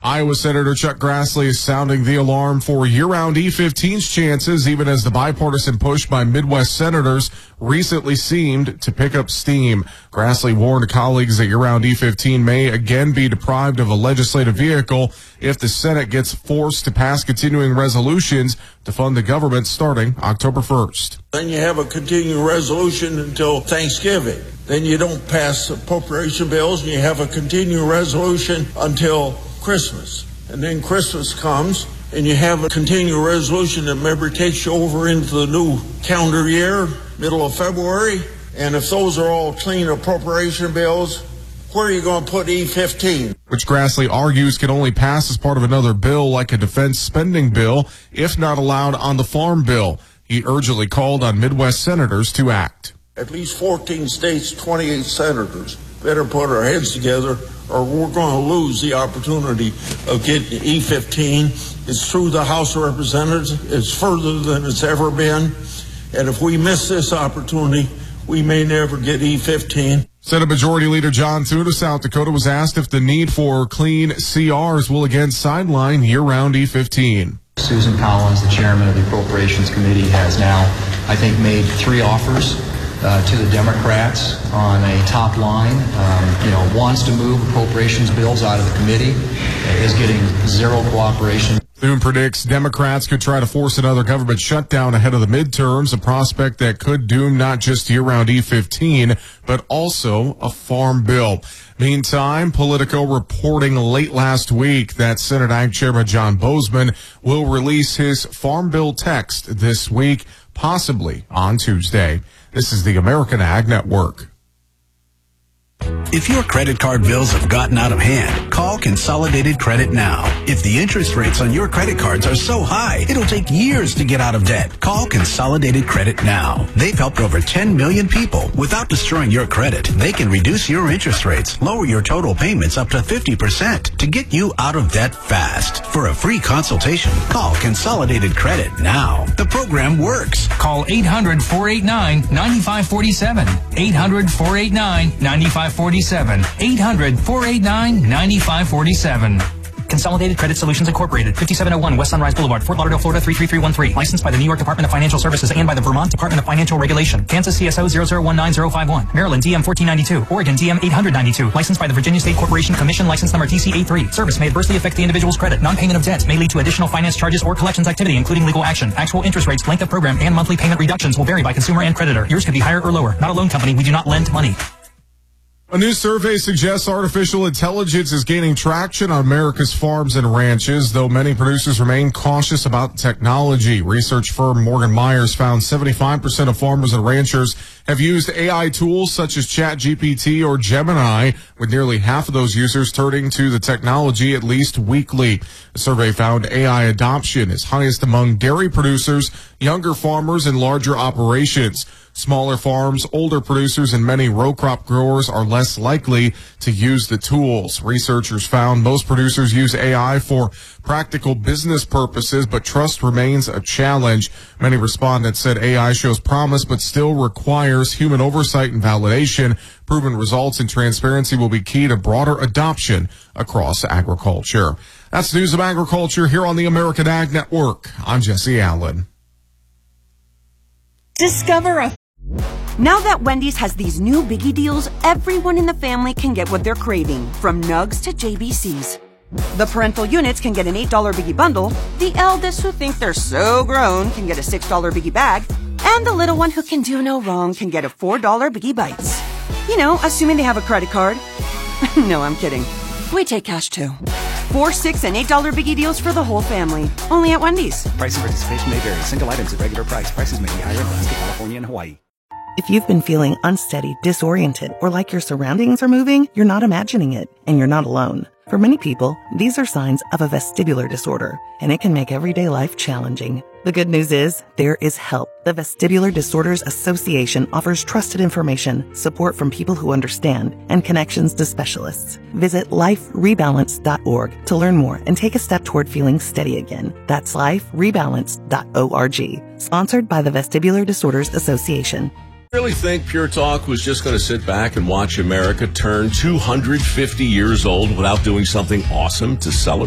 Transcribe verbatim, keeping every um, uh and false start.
Iowa Senator Chuck Grassley is sounding the alarm for year-round E fifteen's chances, even as the bipartisan push by Midwest senators recently seemed to pick up steam. Grassley warned colleagues that year-round E fifteen may again be deprived of a legislative vehicle if the Senate gets forced to pass continuing resolutions to fund the government starting October first. Then you have a continuing resolution until Thanksgiving. Then you don't pass appropriation bills, and you have a continuing resolution until Christmas. And then Christmas comes, and you have a continuing resolution that maybe takes you over into the new calendar year, middle of February. And if those are all clean appropriation bills, where are you going to put E fifteen? Which Grassley argues can only pass as part of another bill like a defense spending bill, if not allowed on the farm bill. He urgently called on Midwest senators to act. At least fourteen states, twenty-eight senators better put our heads together, or we're going to lose the opportunity of getting E fifteen. It's through the House of Representatives. It's further than it's ever been. And if we miss this opportunity, we may never get E fifteen. Senate Majority Leader John Thune of South Dakota was asked if the need for clean C Rs will again sideline year-round E fifteen. Susan Collins, the chairman of the Appropriations Committee, has now, I think, made three offers uh, to the Democrats on a top line. Um, you know, wants to move appropriations bills out of the committee, uh, is getting zero cooperation. Thune predicts Democrats could try to force another government shutdown ahead of the midterms, a prospect that could doom not just year-round E fifteen, but also a farm bill. Meantime, Politico reporting late last week that Senate Ag Chairman John Boozman will release his farm bill text this week, possibly on Tuesday. This is the American Ag Network. If your credit card bills have gotten out of hand, call Consolidated Credit now. If the interest rates on your credit cards are so high, it'll take years to get out of debt. Call Consolidated Credit now. They've helped over ten million people without destroying your credit. They can reduce your interest rates, lower your total payments up to fifty percent to get you out of debt fast. For a free consultation, call Consolidated Credit now. The program works. Call eight hundred, four eight nine, nine five four seven. eight hundred, four eight nine, nine five four seven. eight hundred, four eight nine, nine five four seven. Consolidated Credit Solutions Incorporated, fifty-seven oh one West Sunrise Boulevard, Fort Lauderdale, Florida three three three one three. Licensed by the New York Department of Financial Services and by the Vermont Department of Financial Regulation. Kansas C S O zero zero one nine zero five one. Maryland D M fourteen ninety-two. Oregon D M eight hundred ninety-two. Licensed by the Virginia State Corporation Commission, license number T C A three. Service may adversely affect the individual's credit. Non-payment of debt may lead to additional finance charges or collections activity, including legal action. Actual interest rates, length of program, and monthly payment reductions will vary by consumer and creditor. Yours could be higher or lower. Not a loan company. We do not lend money. A new survey suggests artificial intelligence is gaining traction on America's farms and ranches, though many producers remain cautious about technology. Research firm Morgan Myers found seventy-five percent of farmers and ranchers have used A I tools such as ChatGPT or Gemini, with nearly half of those users turning to the technology at least weekly. The survey found A I adoption is highest among dairy producers, younger farmers, and larger operations. Smaller farms, older producers, and many row crop growers are less likely to use the tools. Researchers found most producers use A I for practical business purposes, but trust remains a challenge. Many respondents said A I shows promise, but still requires human oversight and validation. Proven results and transparency will be key to broader adoption across agriculture. That's News of Agriculture here on the American Ag Network. I'm Jesse Allen. Discover a Now that Wendy's has these new biggie deals, everyone in the family can get what they're craving, from nugs to J B Cs. The parental units can get an eight dollar biggie bundle, the eldest who think they're so grown can get a six dollar biggie bag, and the little one who can do no wrong can get a four dollar biggie bites. You know, assuming they have a credit card. No, I'm kidding. We take cash too. Four, six, and eight dollar biggie deals for the whole family. Only at Wendy's. Price and participation may vary. Single items at regular price. Prices may be higher in Alaska, California, and Hawaii. If you've been feeling unsteady, disoriented, or like your surroundings are moving, you're not imagining it, and you're not alone. For many people, these are signs of a vestibular disorder, and it can make everyday life challenging. The good news is, there is help. The Vestibular Disorders Association offers trusted information, support from people who understand, and connections to specialists. Visit life rebalance dot org to learn more and take a step toward feeling steady again. That's life rebalance dot org. Sponsored by the Vestibular Disorders Association. Really think Pure Talk was just going to sit back and watch America turn two hundred fifty years old without doing something awesome to celebrate?